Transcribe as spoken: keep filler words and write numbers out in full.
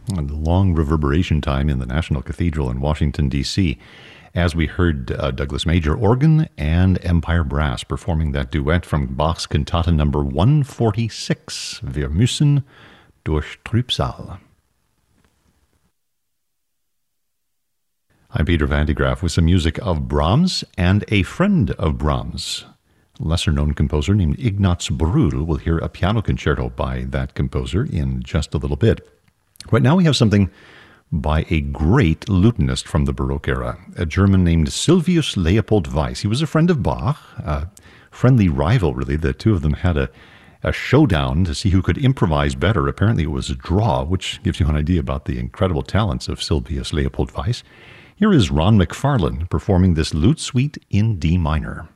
And the long reverberation time in the National Cathedral in Washington, D C, as we heard uh, Douglas Major organ and Empire Brass performing that duet from Bach's Cantata number one forty-six, Wir müssen durch Trübsal. I'm Peter Van de Graaff with some music of Brahms and a friend of Brahms. Lesser-known composer named Ignaz Brühl. We'll hear a piano concerto by that composer in just a little bit. Right now we have something by a great lutenist from the Baroque era, a German named Sylvius Leopold Weiss. He was a friend of Bach, a friendly rival, really. The two of them had a, a showdown to see who could improvise better. Apparently it was a draw, which gives you an idea about the incredible talents of Sylvius Leopold Weiss. Here is Ron McFarlane performing this lute suite in D minor.